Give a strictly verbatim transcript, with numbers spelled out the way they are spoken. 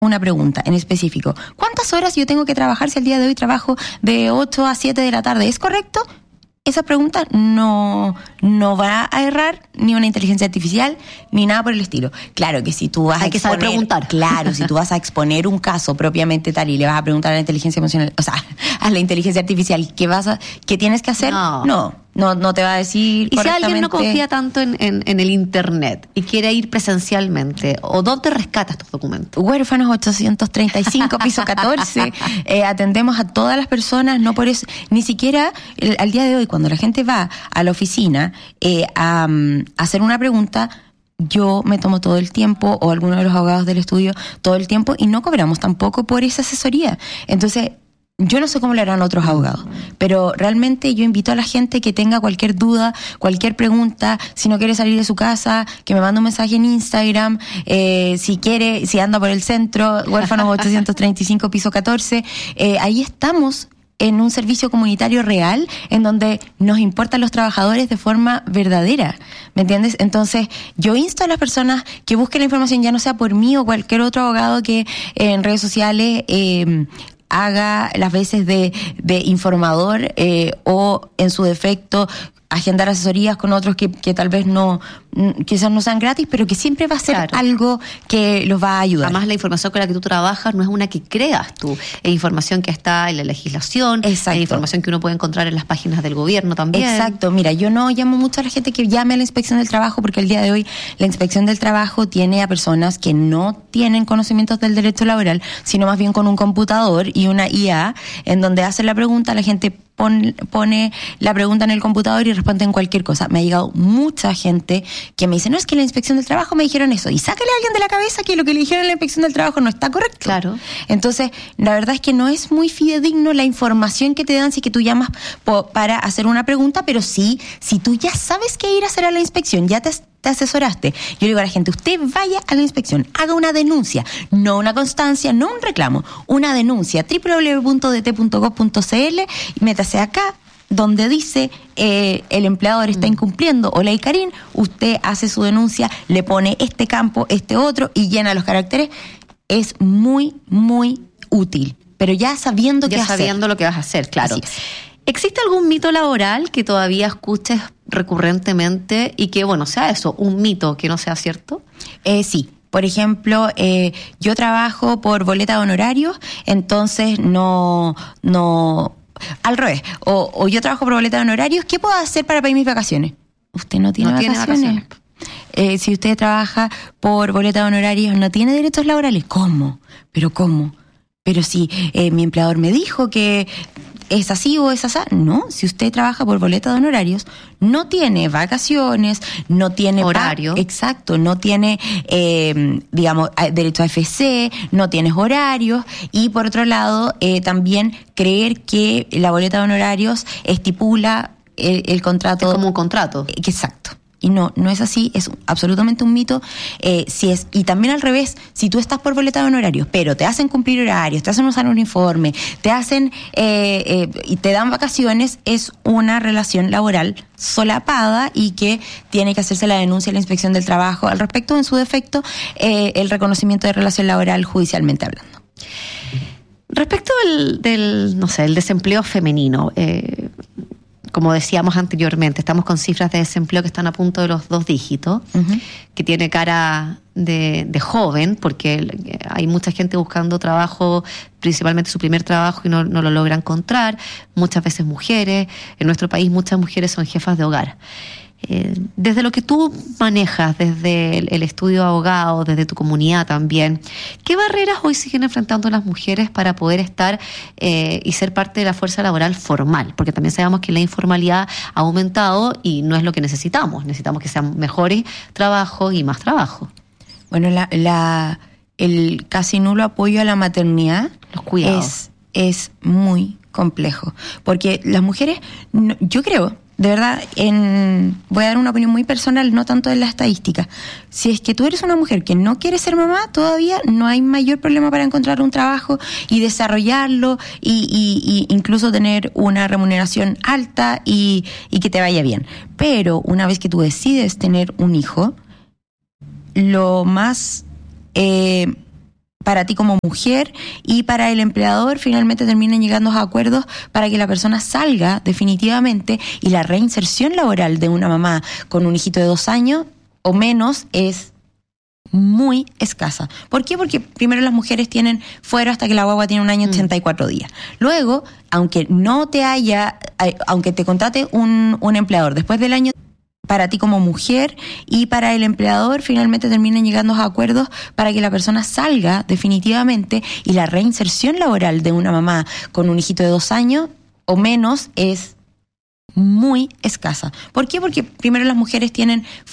una pregunta en específico. ¿Cuántas horas yo tengo que trabajar si el día de hoy trabajo de ocho a siete de la tarde? ¿Es correcto? Esa pregunta no, no va a errar ni una inteligencia artificial ni nada por el estilo. Claro que si tú vas Hay a que exponer, saber preguntar. Claro, si tú vas a exponer un caso propiamente tal y le vas a preguntar a la inteligencia emocional, o sea, a la inteligencia artificial qué vas a, qué tienes que hacer, No. no, no, no te va a decir Y si correctamente. alguien no confía tanto en, en, en el internet y quiere ir presencialmente, ¿o dónde rescatas tus documentos? Huérfanos ochocientos treinta y cinco, piso catorce. Eh, atendemos a todas las personas, no por eso, ni siquiera el, al día de hoy, cuando la gente va a la oficina eh, a, um, a hacer una pregunta, yo me tomo todo el tiempo, o alguno de los abogados del estudio, todo el tiempo, y no cobramos tampoco por esa asesoría. Entonces, yo no sé cómo lo harán otros abogados, pero realmente yo invito a la gente que tenga cualquier duda, cualquier pregunta, si no quiere salir de su casa, que me mande un mensaje en Instagram, eh, si quiere, si anda por el centro, Huérfanos ochocientos treinta y cinco, piso catorce, eh, ahí estamos en un servicio comunitario real, en donde nos importan los trabajadores de forma verdadera, ¿me entiendes? Entonces, yo insto a las personas que busquen la información, ya no sea por mí o cualquier otro abogado que eh, en redes sociales eh, haga las veces de, de informador eh, o, en su defecto, agendar asesorías con otros que, que tal vez no, quizás no sean gratis, pero que siempre va a ser Claro. algo que los va a ayudar. Además, la información con la que tú trabajas no es una que creas tú, es información que está en la legislación, Exacto. es información que uno puede encontrar en las páginas del gobierno también. Exacto, mira, yo no llamo mucho a la gente que llame a la inspección del trabajo, porque el día de hoy la inspección del trabajo tiene a personas que no tienen conocimientos del derecho laboral, sino más bien con un computador y una I A, en donde hacen la pregunta, la gente pon, pone la pregunta en el computador y responde en cualquier cosa. Me ha llegado mucha gente que me dice, no, es que en la inspección del trabajo me dijeron eso, y sácale a alguien de la cabeza que lo que le dijeron en la inspección del trabajo no está correcto. Claro. Entonces, la verdad es que no es muy fidedigno la información que te dan si que tú llamas po- para hacer una pregunta, pero sí, si tú ya sabes qué ir a hacer a la inspección, ya te, te asesoraste. Yo le digo a la gente, usted vaya a la inspección, haga una denuncia, no una constancia, no un reclamo, una denuncia, doble u doble u doble u punto d t punto gov punto c l, y métase acá, donde dice eh, el empleador está incumpliendo o ley Carín, usted hace su denuncia, le pone este campo, este otro y llena los caracteres. Es muy, muy útil, pero ya sabiendo qué Ya hacer. sabiendo lo que vas a hacer, claro. Así es. ¿Existe algún mito laboral que todavía escuches recurrentemente y que, bueno, sea eso, un mito que no sea cierto? Eh, sí. Por ejemplo, eh, yo trabajo por boleta de honorarios, entonces no, no, al revés, o, o yo trabajo por boleta de honorarios, ¿qué puedo hacer para pedir mis vacaciones? Usted no tiene No tiene vacaciones. Eh, si usted trabaja por boleta de honorarios, ¿no tiene derechos laborales? ¿Cómo? ¿Pero cómo? Pero si eh, mi empleador me dijo que es así o es así. No, si usted trabaja por boleta de honorarios, no tiene vacaciones, no tiene horario. Pa- exacto, no tiene, eh, digamos, derecho a F C, no tienes horarios. Y por otro lado, eh, también creer que la boleta de honorarios estipula el, el contrato. Es como un contrato. Eh, exacto. Y no, no es así, es absolutamente un mito. Eh, si es, y también al revés, si tú estás por boleta de honorarios, pero te hacen cumplir horarios, te hacen usar un uniforme, te hacen eh, eh, y te dan vacaciones, es una relación laboral solapada y que tiene que hacerse la denuncia a la Inspección del Trabajo al respecto, en su defecto, eh, el reconocimiento de relación laboral judicialmente hablando. Respecto del, del no sé, el desempleo femenino, eh, como decíamos anteriormente, estamos con cifras de desempleo que están a punto de los dos dígitos, uh-huh. que tiene cara de, de joven, porque hay mucha gente buscando trabajo, principalmente su primer trabajo, y no, no lo logra encontrar, muchas veces mujeres. En nuestro país muchas mujeres son jefas de hogar. Eh, desde lo que tú manejas, desde el, el estudio de abogado, desde tu comunidad también, ¿qué barreras hoy siguen enfrentando las mujeres para poder estar eh, y ser parte de la fuerza laboral formal? Porque también sabemos que la informalidad ha aumentado y no es lo que necesitamos. Necesitamos que sean mejores trabajos y más trabajo. Bueno, la, la, el casi nulo apoyo a la maternidad, los cuidados, es, es muy complejo. Porque las mujeres, no, yo creo... De verdad, en, voy a dar una opinión muy personal, no tanto en la estadística. Si es que tú eres una mujer que no quiere ser mamá, todavía no hay mayor problema para encontrar un trabajo y desarrollarlo y, y, y incluso tener una remuneración alta y, y que te vaya bien. Pero una vez que tú decides tener un hijo, lo más... Eh, para ti como mujer y para el empleador finalmente terminan llegando a acuerdos para que la persona salga definitivamente, y la reinserción laboral de una mamá con un hijito de dos años o menos es muy escasa. ¿Por qué? Porque primero las mujeres tienen fuero hasta que la guagua tiene un año ochenta y cuatro días. Luego, aunque no te haya, aunque te contrate un, un empleador después del año, para ti como mujer y para el empleador finalmente terminan llegando a acuerdos para que la persona salga definitivamente, y la reinserción laboral de una mamá con un hijito de dos años o menos es muy escasa. ¿Por qué? Porque primero las mujeres tienen